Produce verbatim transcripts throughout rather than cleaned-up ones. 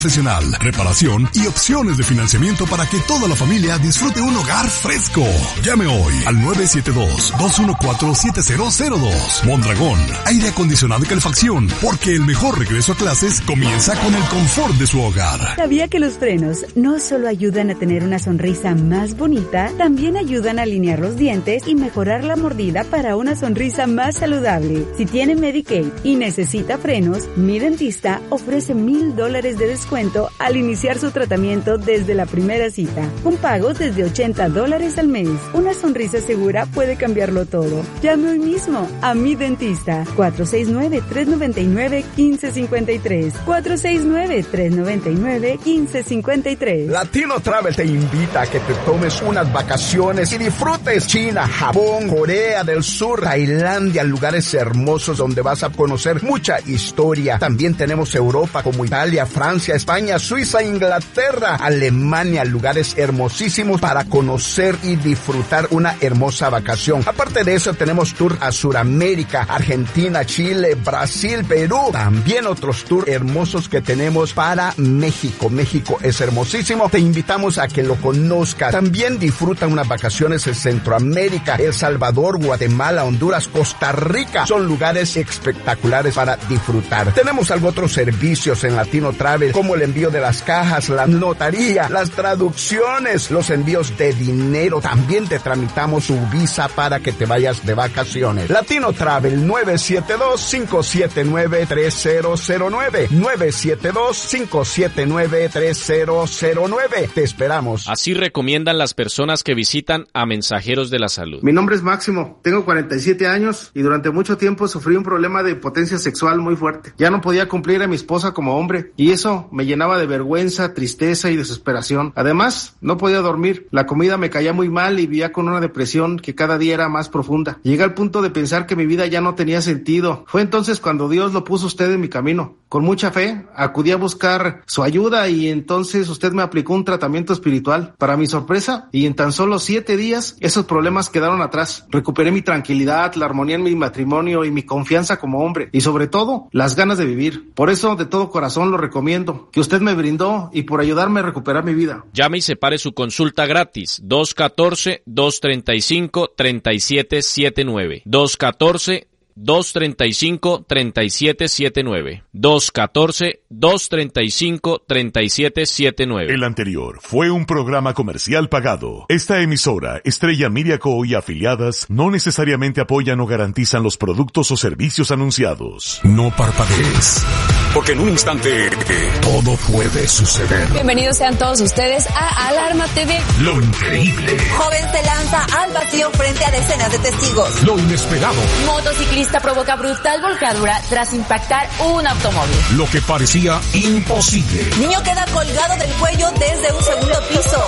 profesional, reparación y opciones de financiamiento para que toda la familia disfrute un hogar fresco. Llame hoy al nueve siete dos, dos uno cuatro, siete cero cero dos. Mondragón, aire acondicionado y calefacción, porque el mejor regreso a clases comienza con el confort de su hogar. ¿Sabía que los frenos no solo ayudan a tener una sonrisa más bonita, también ayudan a alinear los dientes y mejorar la mordida para una sonrisa más saludable? Si tiene Medicaid y necesita frenos, mi dentista ofrece mil dólares de descuento al iniciar su tratamiento desde la primera cita, con pagos desde ochenta dólares al mes. Una sonrisa segura puede cambiarlo todo. Llame hoy mismo a mi dentista. cuatro seis nueve, tres nueve nueve, uno cinco cinco tres. cuatro seis nueve, tres nueve nueve, uno cinco cinco tres. Latino Travel te invita a que te tomes unas vacaciones y disfrutes China, Japón, Corea del Sur, Tailandia, lugares hermosos donde vas a conocer mucha historia. También tenemos Europa como Italia, Francia, España, Suiza, Inglaterra, Alemania, lugares hermosísimos para conocer y disfrutar una hermosa vacación. Aparte de eso, tenemos tour a Sudamérica, Argentina, Chile, Brasil, Perú. También otros tours hermosos que tenemos para México. México es hermosísimo. Te invitamos a que lo conozcas. También disfruta unas vacaciones en Centroamérica, El Salvador, Guatemala, Honduras, Costa Rica. Son lugares espectaculares para disfrutar. Tenemos algo otros servicios en Latino Travel, como el envío de las cajas, la notaría, las traducciones, los envíos de dinero. También te tramitamos su visa para que te vayas de vacaciones. Latino Travel, nueve siete dos, cinco siete nueve, tres cero cero nueve. nueve siete dos, cinco siete nueve, tres cero cero nueve. Te esperamos. Así recomiendan las personas que visitan a Mensajeros de la Salud. Mi nombre es Máximo, tengo cuarenta y siete años y durante mucho tiempo sufrí un problema de impotencia sexual muy fuerte. Ya no podía cumplir a mi esposa como hombre y eso me llenaba de vergüenza, tristeza y desesperación. Además, no podía dormir, la comida me caía muy mal y vivía con una depresión que cada día era más profunda. Llegué al punto de pensar que mi vida ya no tenía sentido. Fue entonces cuando Dios lo puso usted en mi camino. Con mucha fe, acudí a buscar su ayuda y entonces usted me aplicó un tratamiento espiritual. Para mi sorpresa, y en tan solo siete días, esos problemas quedaron atrás. Recuperé mi tranquilidad, la armonía en mi matrimonio y mi confianza como hombre. Y sobre todo, las ganas de vivir. Por eso, de todo corazón lo recomiendo, que usted me brindó y por ayudarme a recuperar mi vida. Llame y separe su consulta gratis. dos uno cuatro, dos tres cinco, tres siete siete nueve. dos uno cuatro, dos tres cinco, tres siete siete nueve. dos uno cuatro, dos tres cinco, tres siete siete nueve. El anterior fue un programa comercial pagado. Esta emisora, Estrella Media Co. y afiliadas, no necesariamente apoyan o garantizan los productos o servicios anunciados. No parpadees, porque en un instante todo puede suceder. Bienvenidos sean todos ustedes a Alarma T V. Lo increíble. Joven se lanza al vacío frente a decenas de testigos. Lo inesperado. Motociclista provoca brutal volcadura tras impactar un automóvil. Lo que parecía imposible. Niño queda colgado del cuello desde un segundo piso.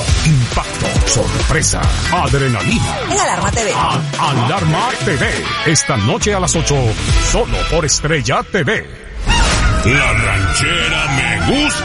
Impacto, sorpresa, adrenalina. En Alarma T V. A- Alarma T V. Esta noche a las ocho, solo por Estrella T V. La ranchera me gusta.